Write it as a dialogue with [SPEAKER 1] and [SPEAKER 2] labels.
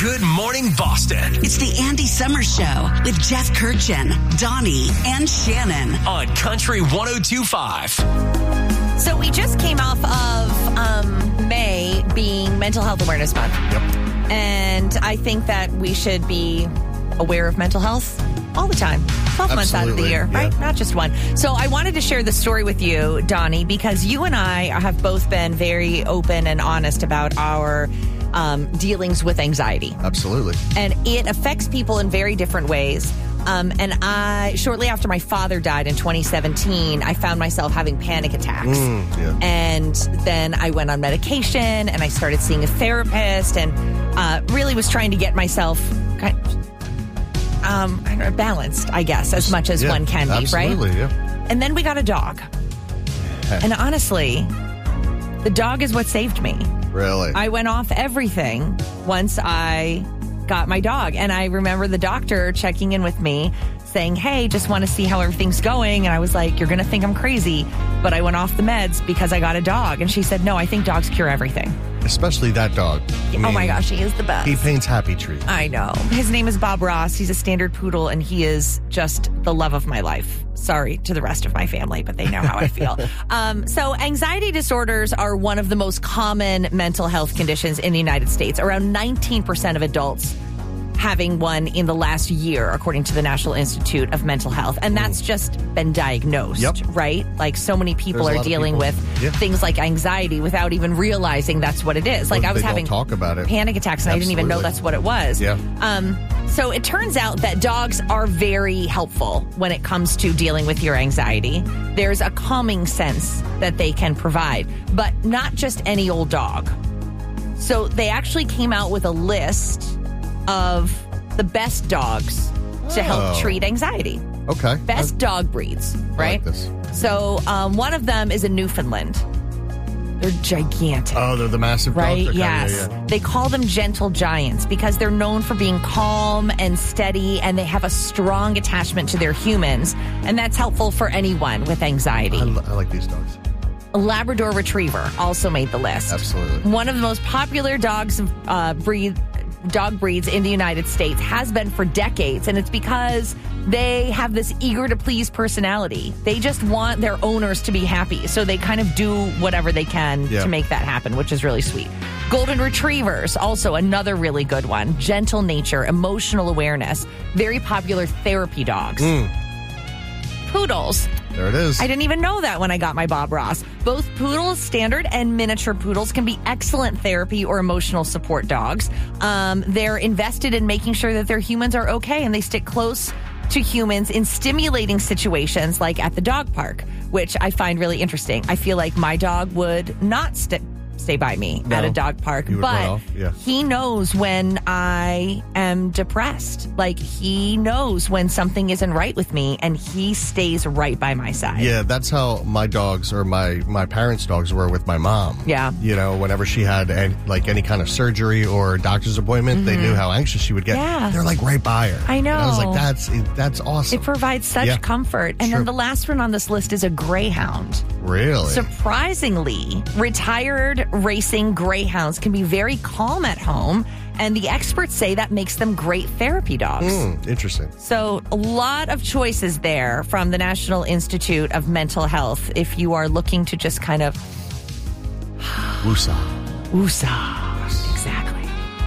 [SPEAKER 1] Good Morning Boston.
[SPEAKER 2] It's the Andy Summers Show with Jeff Kirchin, Donnie, and Shannon.
[SPEAKER 1] On Country 102.5.
[SPEAKER 3] So we just came off of May being Mental Health Awareness Month.
[SPEAKER 4] Yep.
[SPEAKER 3] And I think that we should be aware of mental health all the time. 12 months out of the year, right?
[SPEAKER 4] Yeah.
[SPEAKER 3] Not just one. So I wanted to share the story with you, Donnie, because you and I have both been very open and honest about our dealings with anxiety.
[SPEAKER 4] Absolutely.
[SPEAKER 3] And it affects people in very different ways. And shortly after my father died in 2017, I found myself having panic attacks.
[SPEAKER 4] Yeah.
[SPEAKER 3] And then I went on medication and I started seeing a therapist and really was trying to get myself balanced, I guess, as much as one can be, right?
[SPEAKER 4] Absolutely, yeah.
[SPEAKER 3] And then we got a dog. And honestly, the dog is what saved me.
[SPEAKER 4] Really?
[SPEAKER 3] I went off everything once I got my dog. And I remember the doctor checking in with me saying, hey, just want to see how everything's going. And I was like, you're going to think I'm crazy, but I went off the meds because I got a dog. And she said, no, I think dogs cure everything.
[SPEAKER 4] Especially that dog. I mean,
[SPEAKER 3] oh my gosh, he is the best.
[SPEAKER 4] He paints happy trees.
[SPEAKER 3] I know. His name is Bob Ross. He's a standard poodle, and he is just the love of my life. Sorry to the rest of my family, but they know how I feel. So anxiety disorders are one of the most common mental health conditions in the United States. Around 19% of adults having one in the last year, according to the National Institute of Mental Health. And that's just been diagnosed, right? Like so many people are dealing with things like anxiety without even realizing that's what it is. Like I was having
[SPEAKER 4] talk about it.
[SPEAKER 3] Panic attacks and I didn't even know that's what it was.
[SPEAKER 4] Yeah.
[SPEAKER 3] So it turns out that dogs are very helpful when it comes to dealing with your anxiety. There's a calming sense that they can provide, but not just any old dog. So they actually came out with a list of the best dogs to help treat anxiety.
[SPEAKER 4] Okay.
[SPEAKER 3] Best dog breeds, right?
[SPEAKER 4] I like this.
[SPEAKER 3] So one of them is a Newfoundland. They're gigantic.
[SPEAKER 4] Oh, they're the massive
[SPEAKER 3] right?
[SPEAKER 4] dogs?
[SPEAKER 3] Yes.
[SPEAKER 4] Yeah.
[SPEAKER 3] They call them gentle giants because they're known for being calm and steady, and they have a strong attachment to their humans. And that's helpful for anyone with anxiety.
[SPEAKER 4] I like these dogs.
[SPEAKER 3] A Labrador Retriever also made the list.
[SPEAKER 4] Absolutely.
[SPEAKER 3] One of the most popular dog breeds in the United States has been for decades, and it's because they have this eager to please personality. They just want their owners to be happy, so they kind of do whatever they can to make that happen, which is really sweet. Golden Retrievers, also another really good one. Gentle nature, emotional awareness, very popular therapy dogs. Poodles.
[SPEAKER 4] There it is.
[SPEAKER 3] I didn't even know that when I got my Bob Ross. Both poodles, standard and miniature poodles, can be excellent therapy or emotional support dogs. They're invested in making sure that their humans are okay, and they stick close to humans in stimulating situations like at the dog park, which I find really interesting. I feel like my dog would not stay by me at a dog park, but he knows when I am depressed. Like, he knows when something isn't right with me, and he stays right by my side.
[SPEAKER 4] Yeah, that's how my dogs, or my parents' dogs, were with my mom.
[SPEAKER 3] Yeah.
[SPEAKER 4] You know, whenever she had any kind of surgery or doctor's appointment, they knew how anxious she would get.
[SPEAKER 3] Yeah.
[SPEAKER 4] They're like right by her.
[SPEAKER 3] I know.
[SPEAKER 4] And I was like, that's awesome.
[SPEAKER 3] It provides such comfort. And then the last one on this list is a greyhound.
[SPEAKER 4] Really?
[SPEAKER 3] Surprisingly, retired racing greyhounds can be very calm at home, and the experts say that makes them great therapy dogs.
[SPEAKER 4] Interesting.
[SPEAKER 3] So a lot of choices there from the National Institute of Mental Health if you are looking to just kind of
[SPEAKER 4] Woosah.
[SPEAKER 3] woosah.